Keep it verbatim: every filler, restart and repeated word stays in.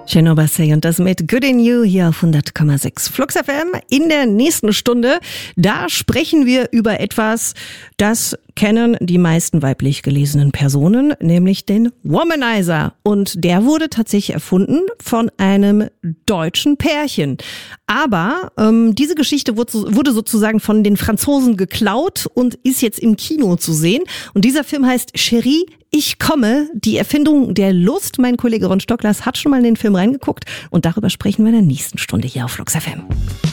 Geno Bassey und das mit Good in You hier auf hundert Komma sechs Flux F M. In der nächsten Stunde, da sprechen wir über etwas, das kennen die meisten weiblich gelesenen Personen, nämlich den Womanizer. Und der wurde tatsächlich erfunden von einem deutschen Pärchen. Aber ähm, diese Geschichte wurde, wurde sozusagen von den Franzosen geklaut und ist jetzt im Kino zu sehen. Und dieser Film heißt Chérie, ich komme, die Erfindung der Lust. Mein Kollege Ron Stocklers hat schon mal in den Film reingeguckt und darüber sprechen wir in der nächsten Stunde hier auf Flux F M.